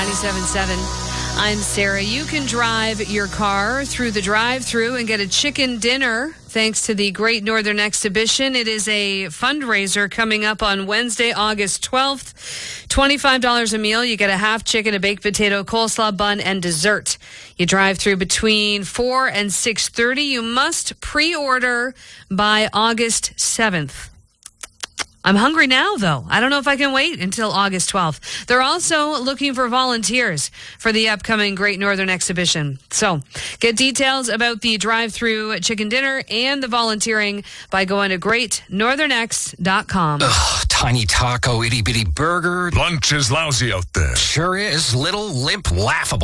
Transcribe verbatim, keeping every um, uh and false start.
ninety-seven point seven. I'm Sarah. You can drive your car through the drive-thru and get a chicken dinner thanks to the Great Northern Exhibition. It is a fundraiser coming up on Wednesday, August twelfth. twenty-five dollars a meal. You get a half chicken, a baked potato, coleslaw bun, and dessert. You drive through between four and six thirty. You must pre-order by August seventh. I'm hungry now, though. I don't know if I can wait until August twelfth. They're also looking for volunteers for the upcoming Great Northern Exhibition. So get details about the drive-through chicken dinner and the volunteering by going to great northern x dot com. Ugh, tiny taco, itty-bitty burger. Lunch is lousy out there. Sure is. Little, limp, laughable.